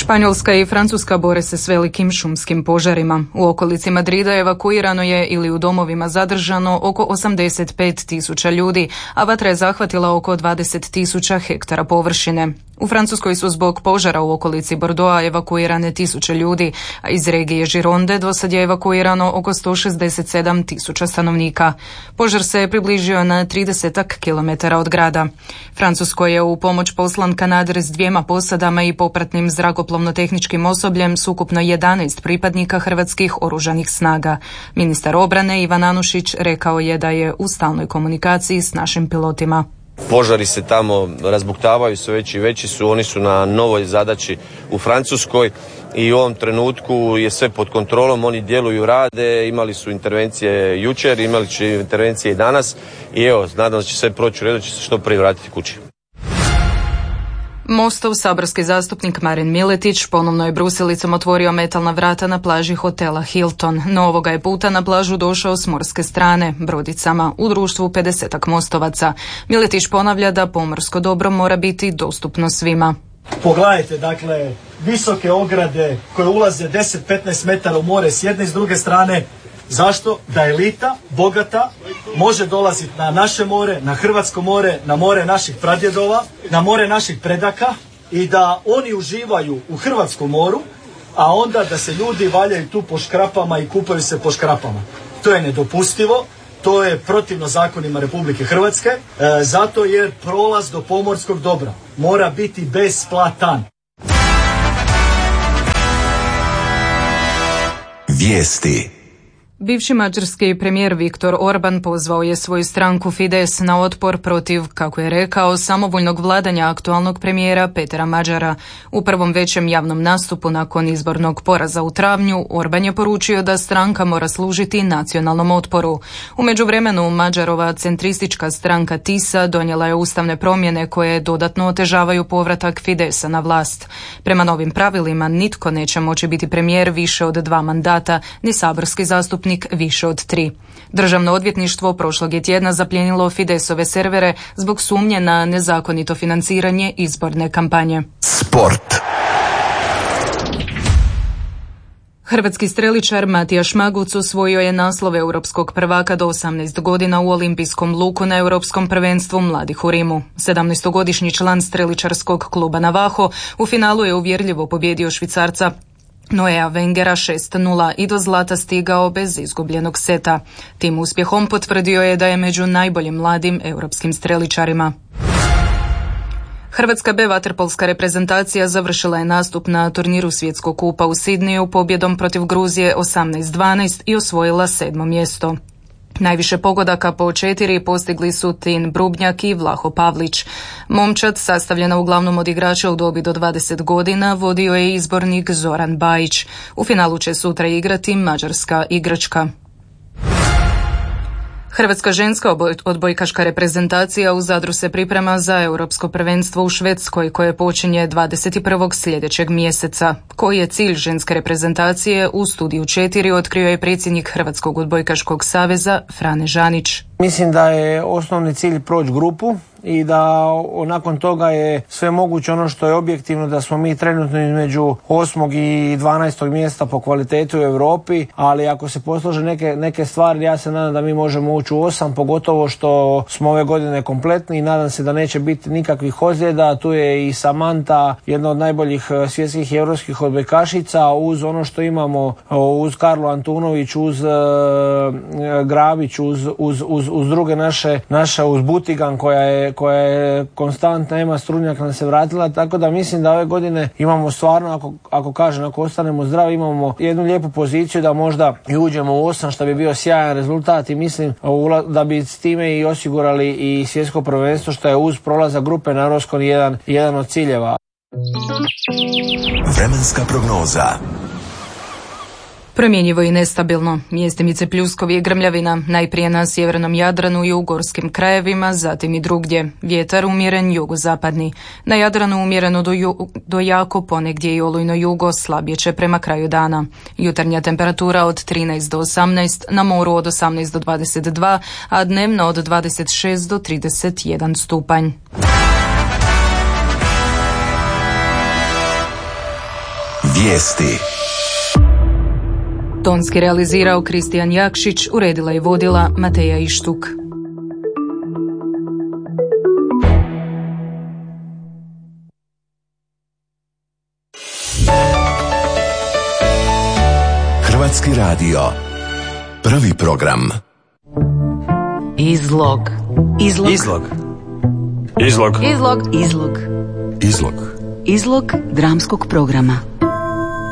Španjolska i Francuska bore se s velikim šumskim požarima. U okolici Madrida evakuirano je ili u domovima zadržano oko 85.000 ljudi, a vatra je zahvatila oko 20.000 hektara površine. U Francuskoj su zbog požara u okolici Bordeauxa evakuirane 1000 ljudi, a iz regije Gironde do sad je evakuirano oko 167.000 stanovnika. Požar se je približio na 30 kilometara od grada. Francuskoj je u pomoć poslan kanader s 2 posadama i popratnim zrakoplovno-tehničkim osobljem s ukupno 11 pripadnika hrvatskih oružanih snaga. Ministar obrane Ivan Anušić rekao je da je u stalnoj komunikaciji s našim pilotima. Požari se tamo razbuktavaju, sve veći i veći su, oni su na novoj zadaći u Francuskoj i u ovom trenutku je sve pod kontrolom, oni djeluju, rade, imali su intervencije jučer, imali će intervencije i danas i evo, nadam se da će sve proći u redu, će se što prije vratiti kući. Mostov saborski zastupnik Marin Miletić ponovno je brusilicom otvorio metalna vrata na plaži hotela Hilton, no ovoga je puta na plažu došao s morske strane, brodicama, u društvu 50-ak mostovaca. Miletić ponavlja da pomorsko dobro mora biti dostupno svima. Pogledajte, dakle, visoke ograde koje ulaze 10-15 metara u more s jedne i s druge strane. Zašto? Da elita, bogata, može dolaziti na naše more, na hrvatsko more, na more naših pradjedova, na more naših predaka i da oni uživaju u hrvatskom moru, a onda da se ljudi valjaju tu po škrapama i kupaju se po škrapama. To je nedopustivo, to je protivno zakonima Republike Hrvatske, zato jer prolaz do pomorskog dobra mora biti besplatan. Vijesti. Bivši mađarski premijer Viktor Orban pozvao je svoju stranku Fides na otpor protiv, kako je rekao, samovoljnog vladanja aktualnog premijera Petera Mađara. U prvom većem javnom nastupu nakon izbornog poraza u travnju, Orban je poručio da stranka mora služiti nacionalnom otporu. U međuvremenu Mađarova centristička stranka TISA donijela je ustavne promjene koje dodatno otežavaju povratak Fidesa na vlast. Prema novim pravilima nitko neće moći biti premijer više od 2 mandata, ni saborski zastupnik više od 3. Državno odvjetništvo prošlog je tjedna zaplijenilo Fidesove servere zbog sumnje na nezakonito financiranje izborne kampanje. Sport. Hrvatski streličar Matija Šmaguc osvojio je naslov europskog prvaka do 18 godina u olimpijskom luku na europskom prvenstvu mladih u Rimu. 17-godišnji član streličarskog kluba Navaho u finalu je uvjerljivo pobijedio Švicarca Noea Wengera 6:0 i do zlata stigao bez izgubljenog seta. Tim uspjehom potvrdio je da je među najboljim mladim europskim streličarima. Hrvatska B vaterpolska reprezentacija završila je nastup na turniru Svjetskog kupa u Sidniju pobjedom protiv Gruzije 18-12 i osvojila 7. mjesto. Najviše pogodaka po 4 postigli su Tin Brubnjak i Vlaho Pavlić. Momčad, sastavljena uglavnom od igrača u dobi do 20 godina, vodio je izbornik Zoran Bajić. U finalu će sutra igrati Mađarska i Grčka. Hrvatska ženska odbojkaška reprezentacija u Zadru se priprema za europsko prvenstvo u Švedskoj koje počinje 21. sljedećeg mjeseca. Koji je cilj ženske reprezentacije u Studiju 4 otkrio je predsjednik Hrvatskog odbojkaškog saveza Frane Žanić. Mislim da je osnovni cilj proći grupu i da nakon toga je sve moguće ono što je objektivno da smo mi trenutno između 8. i 12. mjesta po kvalitetu u Europi, ali ako se poslože neke stvari, ja se nadam da mi možemo ući u 8, pogotovo što smo ove godine kompletni i nadam se da neće biti nikakvih ozljeda. Tu je i Samanta, jedna od najboljih svjetskih i europskih odbojkašica, uz ono što imamo, uz Karlu Antunović, uz Grabić, uz druge naše uz Butigan koja je konstantna, Ema Strunjak nam se vratila, tako da mislim da ove godine imamo stvarno, ako ostanemo zdravi, imamo jednu lijepu poziciju da možda i uđemo u 8, što bi bio sjajan rezultat i mislim da bi s time i osigurali i svjetsko prvenstvo, što je uz prolazak grupe na Europskom jedan od ciljeva. Vremenska prognoza. Promjenjivo i nestabilno. Mjestimice pljuskovi i grmljavina, najprije na sjevernom Jadranu i u gorskim krajevima, zatim i drugdje. Vjetar umjeren jugozapadni. Na Jadranu umjereno do jako, ponegdje i olujno jugo, slabije će prema kraju dana. Jutarnja temperatura od 13 do 18, na moru od 18 do 22, a dnevno od 26 do 31 stupanj. Vijesti. Tonski realizirao Kristijan Jakšić, uredila i vodila Mateja Ištuk. Hrvatski radio. Prvi program. Izlog. Izlog. Izlog. Izlog. Izlog. Izlog. Izlog. Izlog dramskog programa.